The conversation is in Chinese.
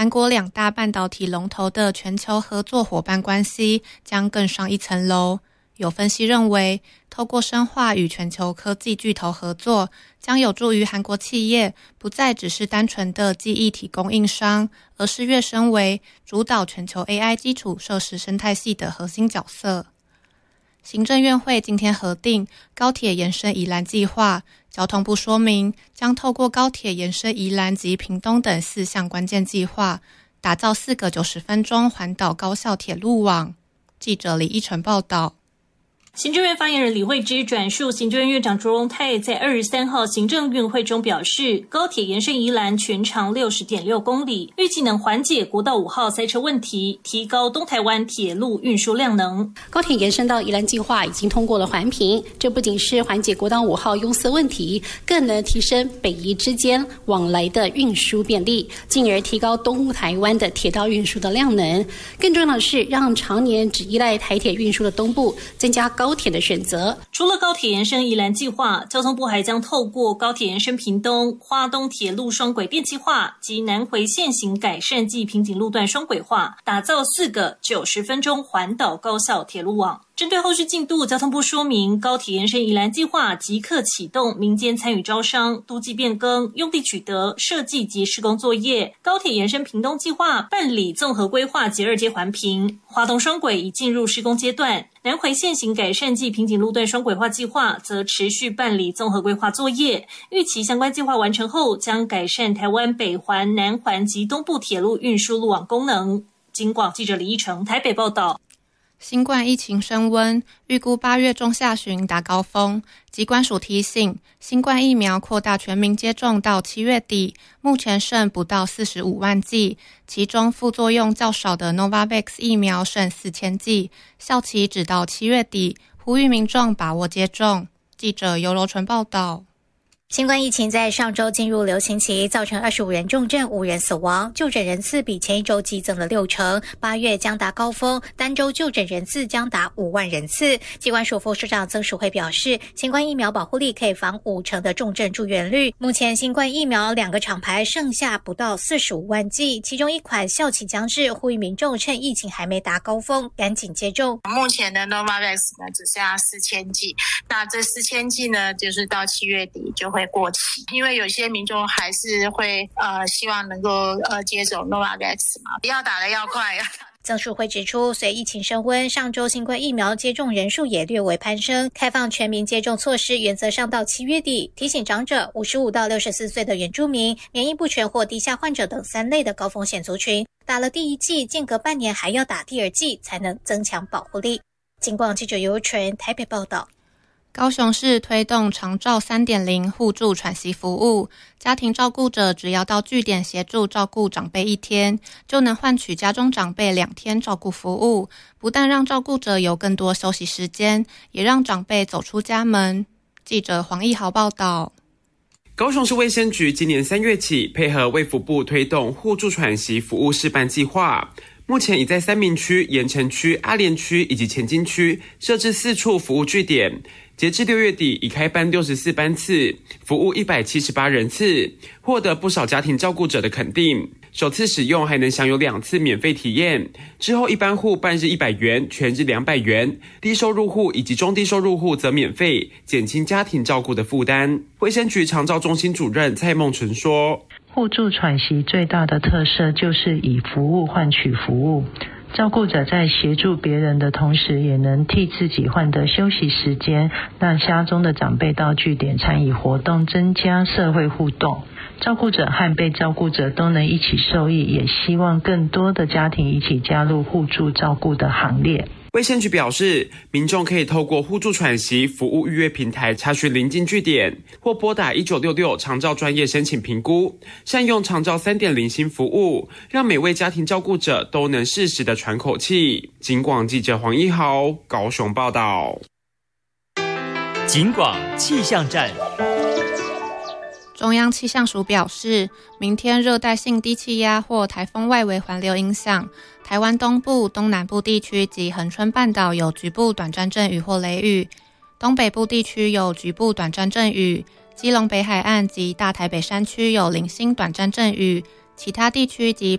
韩国两大半导体龙头的全球合作伙伴关系将更上一层楼。有分析认为，透过深化与全球科技巨头合作，将有助于韩国企业不再只是单纯的记忆体供应商，而是跃升为主导全球 AI 基础设施生态系的核心角色。行政院会今天核定高铁延伸宜兰计划，交通部说明将透过高铁延伸宜兰及屏东等4项关键计划，打造4个90分钟环岛高效铁路网。记者李依晨报道。 行政院发言人李惠芝转述行政院院长卓荣泰在23号行政院会中表示，高铁延伸宜兰全长60.6公里，预计能缓解国道5号塞车问题，提高东台湾铁路运输量能。 高铁延伸到宜兰计划已经通过了环评，这不仅是缓解国道5号拥塞问题，更能提升北宜之间往来的运输便利，进而提高东台湾的铁道运输的量能。更重要的是，让常年只依赖台铁运输的东部增加高铁的选择。 除了高铁延伸宜兰计划，交通部还将透过高铁延伸屏东、花东铁路双轨电气化及南回线型改善暨瓶颈路段双轨化，打造4个90分钟环岛高效铁路网。针对后续进度，交通部说明，高铁延伸宜兰计划即刻启动民间参与招商、都计变更、用地取得、设计及施工作业。高铁延伸屏东计划办理综合规划及2阶环评，花东双轨已进入施工阶段。南回线型改善暨瓶颈路段双轨化计划则持续办理综合规划作业，预期相关计划完成后，将改善台湾北环、南环及东部铁路运输路网功能。警广记者李依成台北报道。 新冠疫情升温，预估8月中下旬达高峰。疾管署提醒，新冠疫苗扩大全民接种到7月底，目前剩不到45万剂，其中副作用较少的 Novavax 疫苗剩4000剂，效期只到7月底，呼吁民众把握接种。记者尤柔纯报道。 新冠疫情在上周进入流行期，造成25人重症，5人死亡，就诊人次比前一周激增了60%，8月将达高峰，单周就诊人次将达5万人次。疾管署副署长曾淑慧表示，新冠疫苗保护力可以防50%的重症住院率。目前新冠疫苗2个厂牌剩下不到45万剂，其中一款效期将至，呼吁民众趁疫情还没达高峰，赶紧接种。 目前的 Novavax 呢只剩下4000剂，那这4000剂呢，就是到7月底就会过期，因为有些民众还是会希望能够接种 Novavax 嘛，要打的要快。 曾淑慧指出，随疫情升温，上周新冠疫苗接种人数也略微攀升，开放全民接种措施原则上到7月底，提醒长者、55到64岁的原住民、免疫不全或低下患者等3类的高风险族群，打了第1剂，间隔半年还要打第2剂，才能增强保护力。警广记者尤纯台北报道。 高雄市推动长照 3.0 互助喘息服务，家庭照顾者只要到据点协助照顾长辈1天，就能换取家中长辈2天照顾服务，不但让照顾者有更多休息时间，也让长辈走出家门。记者黄义豪报道。 高雄市卫生局今年3月起配合卫福部推动互助喘息服务示范计划，目前已在三民区、盐埕区、阿莲区以及前金区设置4处服务据点，截至6月底已开办64班次，服务178人次，获得不少家庭照顾者的肯定。首次使用还能享有2次免费体验，之后一般户半日100元，全日200元，低收入户以及中低收入户则免费，减轻家庭照顾的负担。卫生局长照中心主任蔡梦纯说， 互助喘息最大的特色就是以服务换取服务，照顾者在协助别人的同时，也能替自己换得休息时间，让家中的长辈到据点参与活动，增加社会互动。照顾者和被照顾者都能一起受益，也希望更多的家庭一起加入互助照顾的行列。 卫生局表示，民众可以透过互助喘息服务预约平台查询邻近据点，或拨打1966长照专业申请评估，善用长照 3.0 新服务，让每位家庭照顾者都能适时的喘口气。警广记者黄一豪高雄报道。 警广气象站。 中央气象署表示，明天热带性低气压或台风外围环流影响，台湾东部、东南部地区及恒春半岛有局部短暂阵雨或雷雨，东北部地区有局部短暂阵雨，基隆北海岸及大台北山区有零星短暂阵雨，其他地区及